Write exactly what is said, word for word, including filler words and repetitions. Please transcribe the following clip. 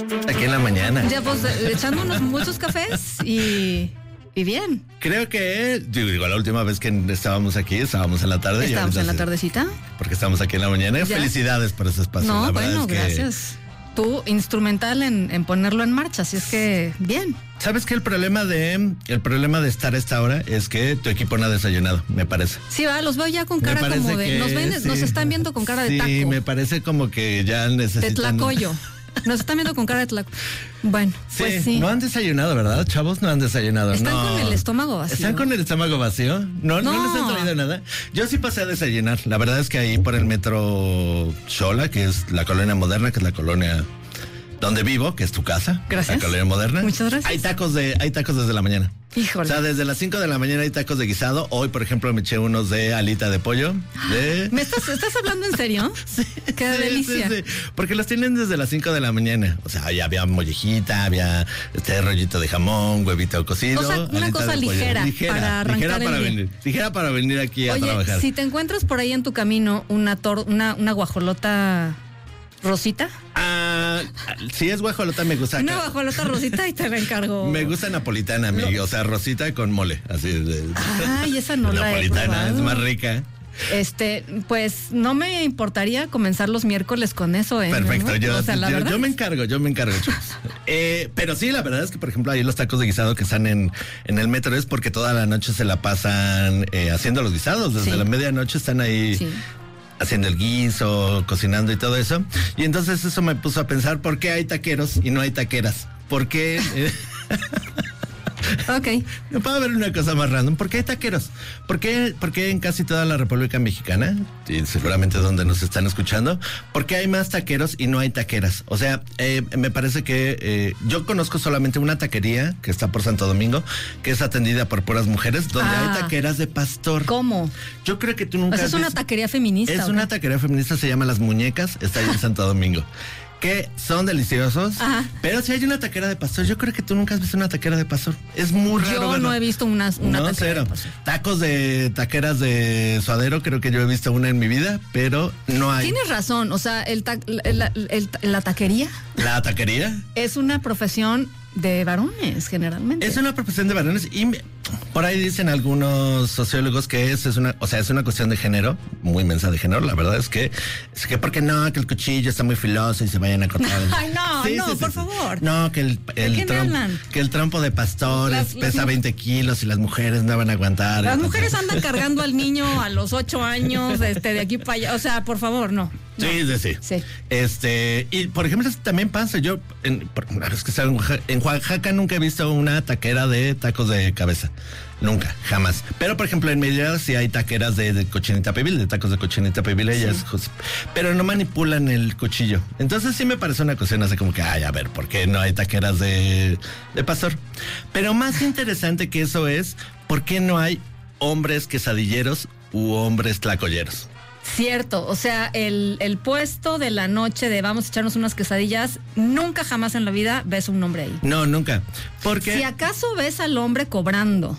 Aquí en la mañana. Ya, pues, echando unos muchos cafés y, y bien. Creo que, digo, la última vez que estábamos aquí, estábamos en la tarde. Estábamos en la se, tardecita. Porque estamos aquí en la mañana. ¿Ya? Felicidades por ese espacio. No, la bueno, verdad es que... gracias. Tú, instrumental en, en ponerlo en marcha, así es que, bien. ¿Sabes qué? El problema de el problema de estar a esta hora es que tu equipo no ha desayunado, me parece. Sí, va, los veo ya con cara como de... Nos, ven, sí, nos están viendo con cara de sí, taco. Sí, me parece como que ya necesitan... De tlacoyo. Nos están viendo con cara de tlaco. Bueno, sí, pues sí. No han desayunado, ¿verdad? Chavos, no han desayunado. Están no. con el estómago vacío. ¿Están con el estómago vacío? ¿No, no. ¿No les han traído nada? Yo sí pasé a desayunar. La verdad es que ahí por el metro Xola, que es la colonia moderna, que es la colonia... donde vivo, que es tu casa. Gracias. La colonia moderna. Muchas gracias. Hay tacos de, hay tacos desde la mañana. Híjole. O sea, desde las cinco de la mañana hay tacos de guisado. Hoy, por ejemplo, me eché unos de alita de pollo. De... ¿Me estás, estás hablando en serio? Sí. Qué sí, delicia. Sí, sí. Porque los tienen desde las cinco de la mañana. O sea, ya había mollejita, había este rollito de jamón, huevito cocido. O sea, una cosa ligera, ligera para arrancar ligera para el día. venir, ligera para venir aquí Oye, a trabajar. Si te encuentras por ahí en tu camino una tor una, una guajolota rosita. Ah, si es guajolota me gusta. Una guajolota rosita y te la encargo. Me gusta napolitana, amigo. No. O sea, rosita con mole. Así de. Ay, esa no la he probado. Napolitana, es más rica. Este, pues no me importaría comenzar los miércoles con eso, ¿eh? Perfecto, ¿no? yo, o sea, la yo, verdad. yo me encargo, yo me encargo, chicos. eh, pero sí, la verdad es que, por ejemplo, ahí los tacos de guisado que están en, en el metro es porque toda la noche se la pasan eh, haciendo los guisados. Desde sí. la medianoche están ahí. Sí. Haciendo el guiso, cocinando y todo eso. Y entonces eso me puso a pensar, ¿por qué hay taqueros y no hay taqueras? ¿Por qué? Eh? Ok. No puede haber una cosa más random. ¿Por qué hay taqueros? ¿Por qué, por qué en casi toda la República Mexicana, y seguramente donde nos están escuchando, por qué hay más taqueros y no hay taqueras? O sea, eh, me parece que eh, yo conozco solamente una taquería que está por Santo Domingo, que es atendida por puras mujeres, donde ah, hay taqueras de pastor. ¿Cómo? Yo creo que tú nunca... O sea, es una taquería feminista. Es una taquería feminista, se llama Las Muñecas, está ahí en Santo Domingo. Que son deliciosos, ajá. Pero si hay una taquera de pastor, yo creo que tú nunca has visto una taquera de pastor. Es muy raro. Yo bueno. no he visto una, una no, taquera cero. de pastor. Tacos de taqueras de suadero, creo que yo he visto una en mi vida, pero no hay. Tienes razón, o sea, el, ta el, el, el la taquería. ¿La taquería? Es una profesión de varones, generalmente. Es una profesión de varones y me, por ahí dicen algunos sociólogos que es, es una, o sea, es una cuestión de género, muy inmensa de género. La verdad es que, es que porque no, que el cuchillo está muy filoso y se vayan a cortar. Ay, no, sí, no, sí, por sí, favor. No, que el, el trompo, que el trompo de pastor las, pesa las, veinte kilos y las mujeres no van a aguantar. Las entonces. mujeres andan cargando al niño a los ocho años, este, de aquí para allá. O sea, por favor, no. No. Sí, sí, sí, sí. Este, y por ejemplo, también pasa, yo, en, es que en Oaxaca, en Oaxaca nunca he visto una taquera de tacos de cabeza. Nunca, jamás. Pero por ejemplo, en Mérida sí hay taqueras de, de cochinita pibil, de tacos de cochinita pibil, ellas, sí. Pero no manipulan el cuchillo. Entonces sí me parece una cuestión así como que, ay, a ver, ¿por qué no hay taqueras de, de pastor? Pero más interesante que eso es, ¿por qué no hay hombres quesadilleros u hombres tlacoyeros? Cierto, o sea, el, el puesto de la noche de vamos a echarnos unas quesadillas, nunca jamás en la vida ves un hombre ahí. No, nunca. Porque si acaso ves al hombre cobrando.